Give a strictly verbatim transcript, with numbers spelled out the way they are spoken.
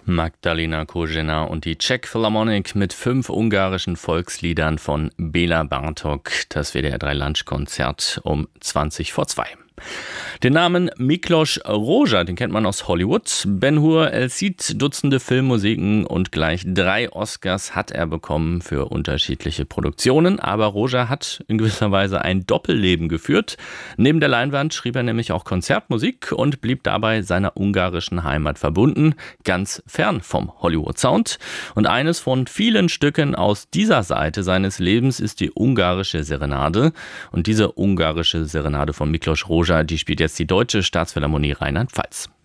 Magdalena Kožena und die Czech Philharmonic mit fünf ungarischen Volksliedern von Béla Bartók, das W D R drei Lunchkonzert um zwanzig vor zwei. Den Namen Miklos Rozsa, den kennt man aus Hollywood. Ben-Hur El Cid, Dutzende Filmmusiken und gleich drei Oscars hat er bekommen für unterschiedliche Produktionen. Aber Rozsa hat in gewisser Weise ein Doppelleben geführt. Neben der Leinwand schrieb er nämlich auch Konzertmusik und blieb dabei seiner ungarischen Heimat verbunden, ganz fern vom Hollywood-Sound. Und eines von vielen Stücken aus dieser Seite seines Lebens ist die ungarische Serenade. Und diese ungarische Serenade von Miklos Rozsa, die spielt jetzt die Deutsche Staatsphilharmonie Rheinland-Pfalz.